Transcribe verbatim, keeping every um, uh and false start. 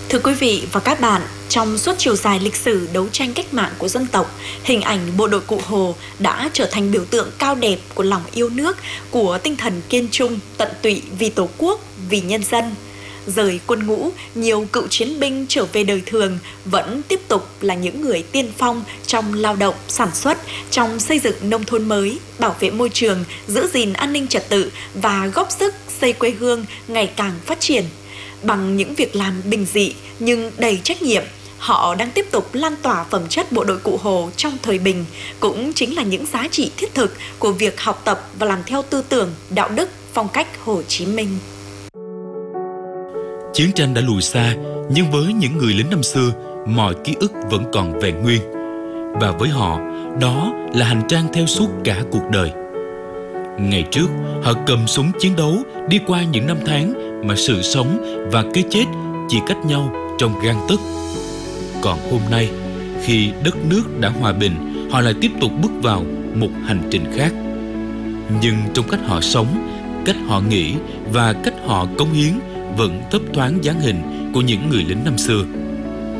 Thưa quý vị và các bạn, trong suốt chiều dài lịch sử đấu tranh cách mạng của dân tộc, hình ảnh bộ đội Cụ Hồ đã trở thành biểu tượng cao đẹp của lòng yêu nước, của tinh thần kiên trung, tận tụy vì Tổ quốc, vì nhân dân. Rời quân ngũ, nhiều cựu chiến binh trở về đời thường vẫn tiếp tục là những người tiên phong trong lao động, sản xuất, trong xây dựng nông thôn mới, bảo vệ môi trường, giữ gìn an ninh trật tự và góp sức xây quê hương ngày càng phát triển. Bằng những việc làm bình dị nhưng đầy trách nhiệm, họ đang tiếp tục lan tỏa phẩm chất bộ đội Cụ Hồ trong thời bình, cũng chính là những giá trị thiết thực của việc học tập và làm theo tư tưởng, đạo đức, phong cách Hồ Chí Minh. Chiến tranh đã lùi xa, nhưng với những người lính năm xưa, mọi ký ức vẫn còn vẹn nguyên. Và với họ, đó là hành trang theo suốt cả cuộc đời. Ngày trước, họ cầm súng chiến đấu đi qua những năm tháng mà sự sống và cái chết chỉ cách nhau trong gang tấc. Còn hôm nay, khi đất nước đã hòa bình, họ lại tiếp tục bước vào một hành trình khác. Nhưng trong cách họ sống, cách họ nghĩ và cách họ cống hiến vẫn thấp thoáng dáng hình của những người lính năm xưa.